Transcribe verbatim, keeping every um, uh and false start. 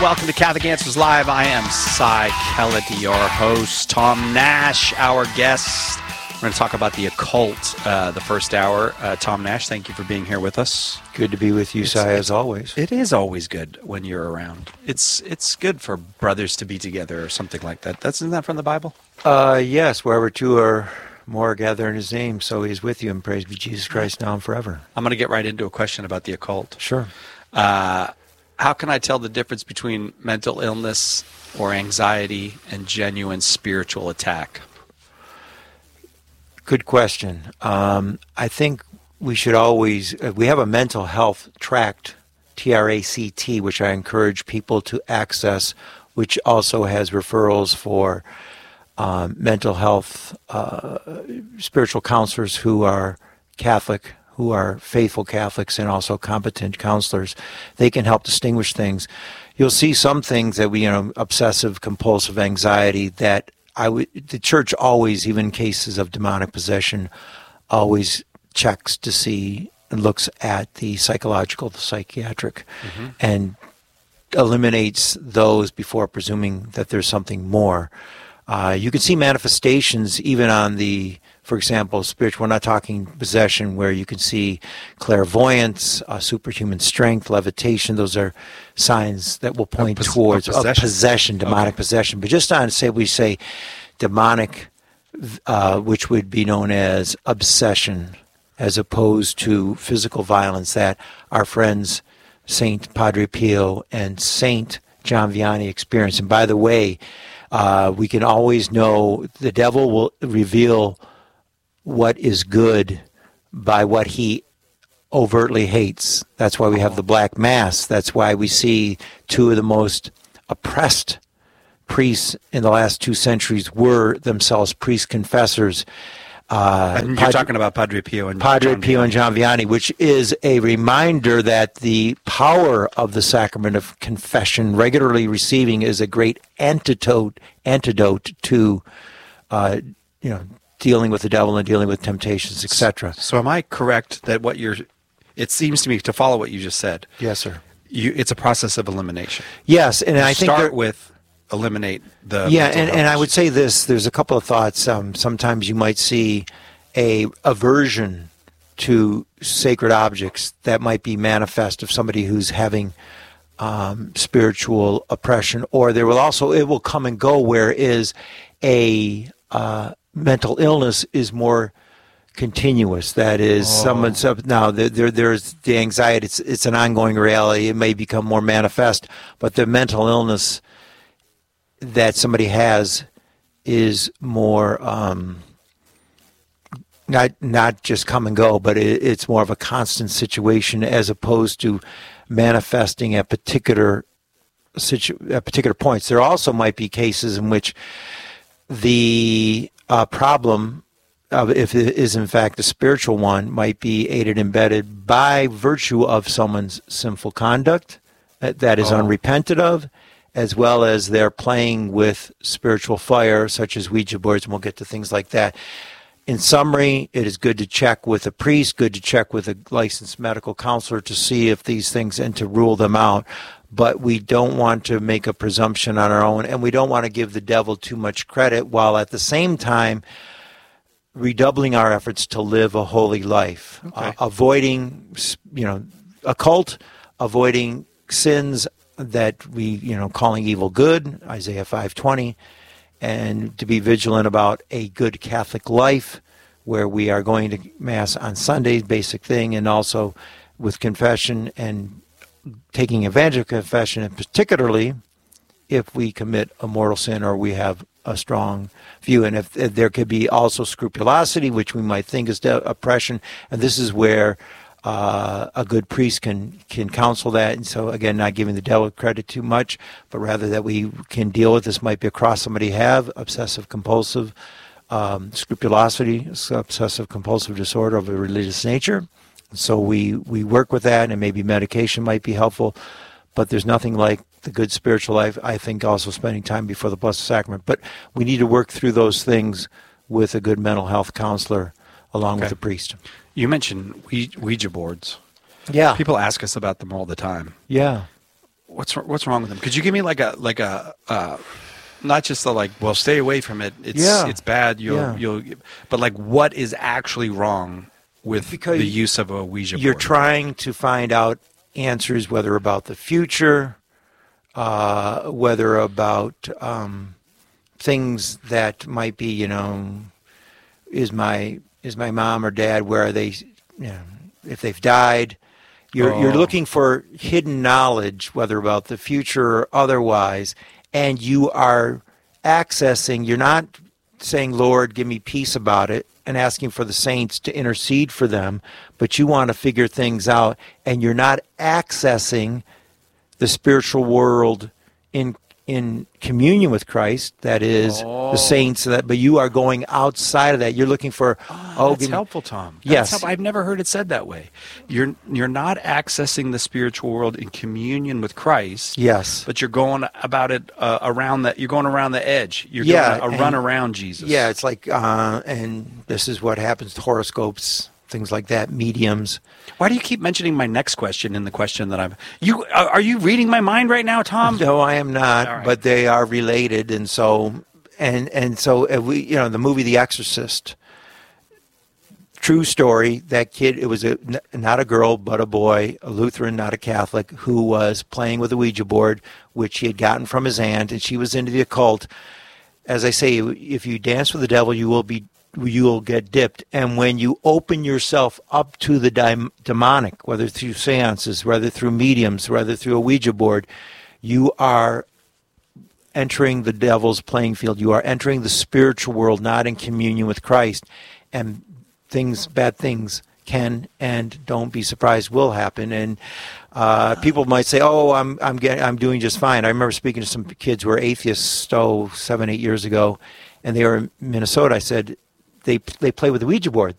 Welcome to Catholic Answers Live. I am Cy Kellett, your host. Tom Nash, our guest. We're going to talk about the occult uh, the first hour. Uh, Tom Nash, thank you for being here with us. Good to be with you, Cy, as always. It is always good when you're around. It's it's good for brothers to be together or something like that. That's, isn't that from the Bible? Uh, yes, wherever two or more gather in his name, so he is with you, and praise be Jesus Christ now and forever. I'm going to get right into a question about the occult. Sure. Uh, how can I tell the difference between mental illness or anxiety and genuine spiritual attack? Good question. Um, I think we should always, uh, we have a mental health tract, T R A C T, which I encourage people to access, which also has referrals for um, mental health, uh, spiritual counselors who are Catholic, who are faithful Catholics, and also competent counselors. They can help distinguish things. You'll see some things that we, you know, obsessive compulsive anxiety that I would, the church always, even in cases of demonic possession, always checks to see and looks at the psychological, the psychiatric, mm-hmm. and eliminates those before presuming that there's something more. Uh, you can see manifestations even on the, for example, spiritual, we're not talking possession, where you can see clairvoyance, uh, superhuman strength, levitation. Those are signs that will point Of pos- towards of of possession. possession, demonic Okay. possession. But just on, say, we say demonic, uh, which would be known as obsession, as opposed to physical violence that our friends Saint Padre Pio and Saint John Vianney experienced. And by the way, uh, we can always know the devil will reveal what is good by what he overtly hates. That's why we have the Black Mass. That's why we see two of the most oppressed priests in the last two centuries were themselves priest confessors. Uh, And you're Padre- talking about Padre Pio and Padre John Pio Vianney. and John Vianney, which is a reminder that the power of the sacrament of confession, regularly receiving, is a great antidote antidote to, uh, you know, dealing with the devil and dealing with temptations, et cetera. So am I correct that what you're, it seems to me, to follow what you just said, Yes, sir. you, it's a process of elimination. Yes, and You I think start there- with eliminate the yeah, mental and, health and I would issues. say this. There's a couple of thoughts. Um, sometimes you might see a aversion to sacred objects that might be manifest of somebody who's having um, spiritual oppression, or there will also, it will come and go, where is a uh, mental illness is more continuous. That is, Oh. someone's up now. There, there, there's the anxiety. It's it's an ongoing reality. It may become more manifest, but the mental illness that somebody has is more um, not not just come and go, but it, it's more of a constant situation, as opposed to manifesting at particular situ- at particular points. There also might be cases in which the uh, problem, of, if it is in fact a spiritual one, might be aided and abetted by virtue of someone's sinful conduct that, that is Oh. unrepented of, as well as they're playing with spiritual fire, such as Ouija boards, and we'll get to things like that. In summary, it is good to check with a priest, good to check with a licensed medical counselor to see if these things, and to rule them out. But we don't want to make a presumption on our own, and we don't want to give the devil too much credit, while at the same time redoubling our efforts to live a holy life, Okay. uh, avoiding, you know, occult, avoiding sins that we, you know, calling evil good, Isaiah five twenty, and to be vigilant about a good Catholic life, where we are going to Mass on Sundays, basic thing, and also with confession and taking advantage of confession, and particularly if we commit a mortal sin or we have a strong view. And if, if there could be also scrupulosity, which we might think is de- oppression, and this is where uh, a good priest can can counsel that. And so again, not giving the devil credit too much, but rather that we can deal with this. Might be a cross somebody have, obsessive compulsive um, scrupulosity, obsessive compulsive disorder of a religious nature. So we we work with that, and maybe medication might be helpful, but there's nothing like the good spiritual life. I think also spending time before the Blessed Sacrament. But we need to work through those things with a good mental health counselor along Okay. with a priest. You mentioned Ouija Ouija boards. Yeah. People ask us about them all the time. Yeah. what's what's wrong with them? Could you give me like a like a uh, not just the like, well, stay away from it. It's Yeah. it's bad. You'll Yeah. you'll, but like, what is actually wrong with Because the use of a Ouija board? You're trying to find out answers, whether about the future, uh, whether about um, things that might be, you know, is my is my mom or dad, where are they, you know, if they've died. You're you're Oh. looking for hidden knowledge, whether about the future or otherwise, and you are accessing. You're not saying, "Lord, give me peace about it," and asking for the saints to intercede for them, but you want to figure things out, and you're not accessing the spiritual world in in communion with Christ. That is Oh. the saints. That, but you are going outside of that. You're looking for. Oh, that's give me- helpful, Tom. That's Yes. helpful. I've never heard it said that way. You're you're not accessing the spiritual world in communion with Christ. Yes. But you're going about it uh, around that. You're going around the edge. You're Yeah, doing a, a run and- around Jesus. Yeah, it's like, uh, and this is what happens to horoscopes, things like that, mediums. Why do you keep mentioning my next question in the question that I'm? You are are you reading my mind right now, Tom? No, I am not, All right. but they are related, and so, and and so, uh, we, you know, the movie The Exorcist. True story. That kid, it was a, n- not a girl, but a boy, a Lutheran, not a Catholic, who was playing with a Ouija board, which he had gotten from his aunt, and she was into the occult. As I say, if you dance with the devil, you will be, you will get dipped. And when you open yourself up to the dim- demonic, whether through seances, whether through mediums, whether through a Ouija board, you are entering the devil's playing field. You are entering the spiritual world, not in communion with Christ. And things, bad things can and don't be surprised will happen. And uh, people might say, "Oh, I'm I'm getting, I'm doing just fine." I remember speaking to some kids who were atheists, oh, seven, eight years ago, and they were in Minnesota. I said, "They they play with the Ouija board."